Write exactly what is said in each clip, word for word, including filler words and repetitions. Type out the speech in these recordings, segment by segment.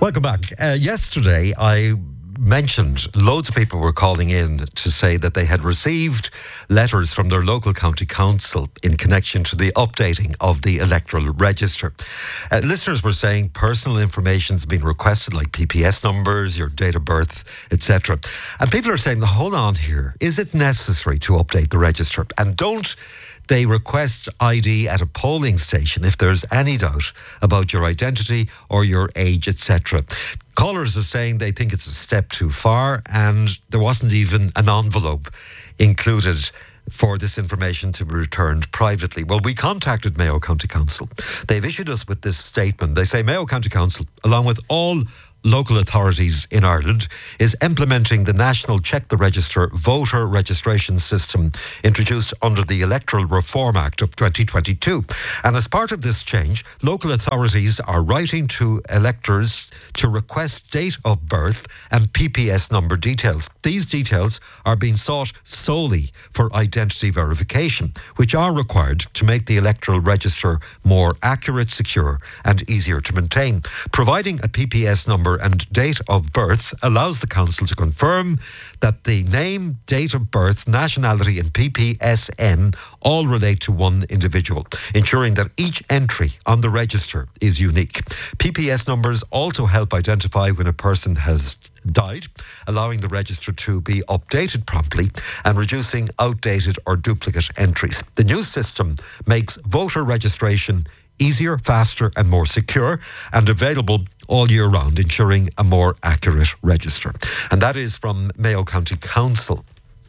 Welcome back. Uh, yesterday, I mentioned loads of people were calling in to say that they had received letters from their local county council in connection to the updating of the electoral register. Uh, listeners were saying personal information has been requested, like P P S numbers, your date of birth, et cetera. And people are saying, hold on here, is it necessary to update the register? And don't they request I D at a polling station if there's any doubt about your identity or your age, et cetera. Callers are saying they think it's a step too far, and there wasn't even an envelope included for this information to be returned privately. Well, we contacted Mayo County Council. They've issued us with this statement. They say Mayo County Council, along with all local authorities in Ireland, is implementing the National Check the Register voter registration system introduced under the Electoral Reform Act of twenty twenty-two. And as part of this change, local authorities are writing to electors to request date of birth and P P S number details. These details are being sought solely for identity verification, which are required to make the electoral register more accurate, secure and easier to maintain. Providing a P P S number and date of birth allows the council to confirm that the name, date of birth, nationality and P P S N all relate to one individual, ensuring that each entry on the register is unique. P P S numbers also help identify when a person has died, allowing the register to be updated promptly and reducing outdated or duplicate entries. The new system makes voter registration easier, faster and more secure and available all year round, ensuring a more accurate register. And that is from Mayo County Council.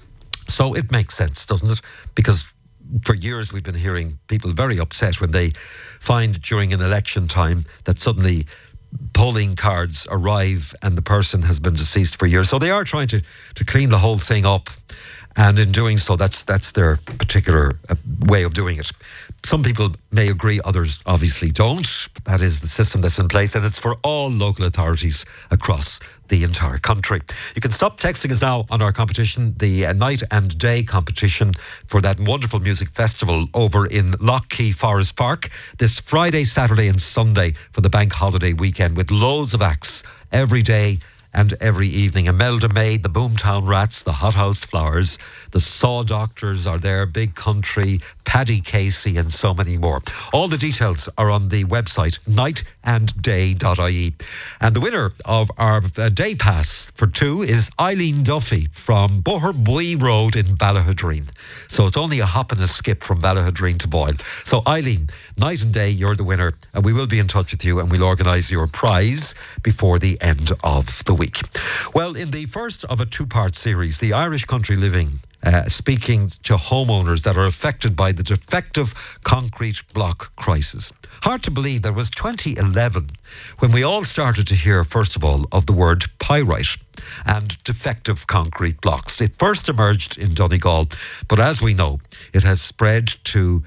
So it makes sense, doesn't it? Because for years we've been hearing people very upset when they find during an election time that suddenly polling cards arrive and the person has been deceased for years. So they are trying to, to clean the whole thing up. And in doing so, that's that's their particular uh, way of doing it. Some people may agree, others obviously don't. That is the system that's in place, and it's for all local authorities across the entire country. You can stop texting us now on our competition, the uh, night and day competition for that wonderful music festival over in Lough Forest Park this Friday, Saturday and Sunday for the bank holiday weekend, with loads of acts every day and every evening. Imelda May, the Boomtown Rats, the Hothouse Flowers, the Saw Doctors are there, Big Country, Paddy Casey and so many more. All the details are on the website night and day dot I E. And the winner of our uh, day pass for two is Eileen Duffy from Boherbue Road in Ballahadreen. So it's only a hop and a skip from Ballahadreen to Boyle. So Eileen, night and day, you're the winner, and we will be in touch with you and we'll organise your prize before the end of the week. Well, in the first of a two-part series, the Irish Country Living Uh, speaking to homeowners that are affected by the defective concrete block crisis. Hard to believe that it was twenty eleven when we all started to hear, first of all, of the word pyrite and defective concrete blocks. It first emerged in Donegal, but as we know, it has spread to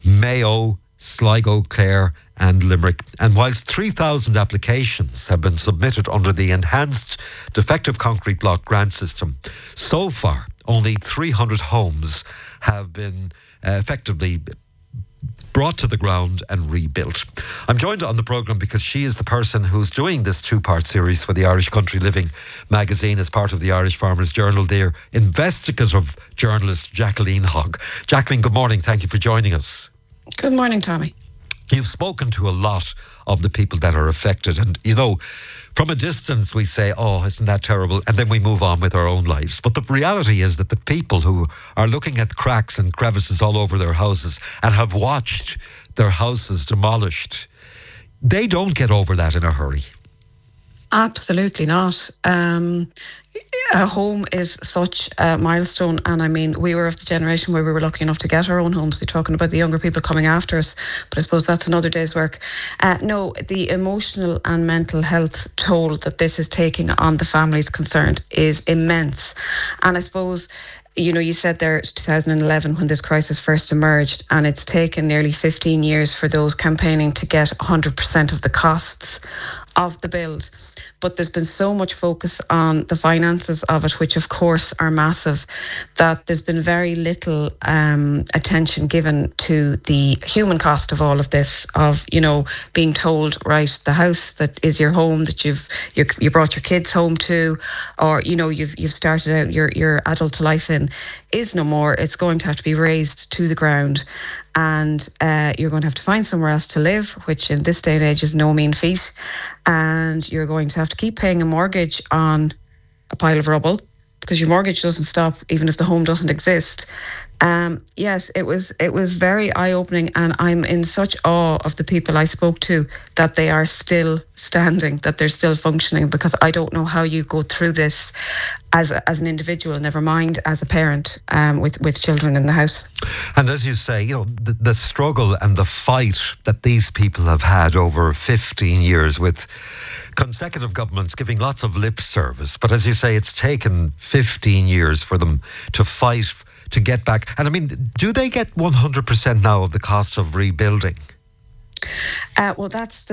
Mayo, Sligo, Clare and Limerick. And whilst three thousand applications have been submitted under the enhanced defective concrete block grant system, so far only three hundred homes have been uh, effectively brought to the ground and rebuilt. I'm joined on the programme because she is the person who's doing this two-part series for the Irish Country Living magazine as part of the Irish Farmers Journal. Their investigative journalist, Jacqueline Hogg. Jacqueline, good morning. Thank you for joining us. Good morning, Tommy. You've spoken to a lot of the people that are affected, and you know, from a distance we say, oh, isn't that terrible, and then we move on with our own lives. But the reality is that the people who are looking at cracks and crevices all over their houses and have watched their houses demolished, they don't get over that in a hurry. Absolutely not. Um, a home is such a milestone, and I mean, we were of the generation where we were lucky enough to get our own homes. You're talking about the younger people coming after us, but I suppose that's another day's work. Uh, no, the emotional and mental health toll that this is taking on the families concerned is immense. And I suppose, you know, you said there two thousand eleven when this crisis first emerged, and it's taken nearly fifteen years for those campaigning to get one hundred percent of the costs of the build. but there's been so much focus on the finances of it, which of course are massive, that there's been very little um, attention given to the human cost of all of this, of, you know, being told, right, the house that is your home, that you've you're, you brought your kids home to, or, you know, you've you've started out your, your adult life in, is no more. It's going to have to be razed to the ground, and uh, you're going to have to find somewhere else to live, which in this day and age is no mean feat. And you're going to have to keep paying a mortgage on a pile of rubble, because your mortgage doesn't stop even if the home doesn't exist. Um, yes, it was it was very eye-opening, and I'm in such awe of the people I spoke to, that they are still standing, that they're still functioning, because I don't know how you go through this as a, as an individual, never mind as a parent, um, with, with children in the house. And as you say, you know, the, the struggle and the fight that these people have had over fifteen years, with consecutive governments giving lots of lip service. But as you say, it's taken fifteen years for them to fight to get back. And I mean, do they get one hundred percent now of the cost of rebuilding? Uh, well, that's the